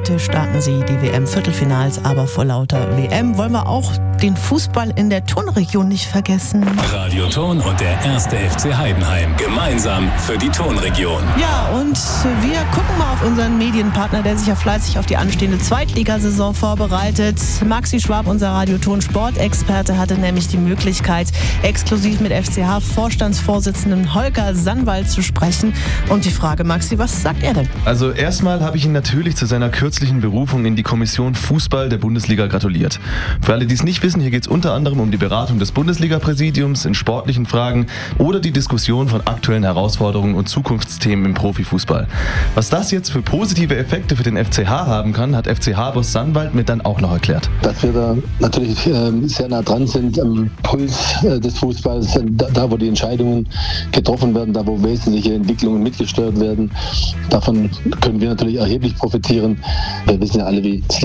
Heute starten sie die WM-Viertelfinals, aber vor lauter WM wollen wir auch den Fußball in der Tonregion nicht vergessen. Radio Ton und der 1. FC Heidenheim. Gemeinsam für die Tonregion. Ja, und wir gucken mal auf unseren Medienpartner, der sich ja fleißig auf die anstehende Zweitligasaison vorbereitet. Maxi Schwab, unser Radio Ton Sportexperte, hatte nämlich die Möglichkeit, exklusiv mit FCH-Vorstandsvorsitzenden Holger Sannwald zu sprechen. Und die Frage, Maxi, was sagt er denn? Also erstmal habe ich ihn natürlich zu seiner kürzlichen Berufung in die Kommission Fußball der Bundesliga gratuliert. Für alle, die es nicht wissen, hier geht es unter anderem um die Beratung des Bundesliga-Präsidiums in sportlichen Fragen oder die Diskussion von aktuellen Herausforderungen und Zukunftsthemen im Profifußball. Was das jetzt für positive Effekte für den FCH haben kann, hat FCH-Boss Sannwald mir dann auch noch erklärt. Dass wir da natürlich sehr nah dran sind am Puls des Fußballs, da wo die Entscheidungen getroffen werden, da wo wesentliche Entwicklungen mitgesteuert werden. Davon können wir natürlich erheblich profitieren. Wir wissen ja alle, wie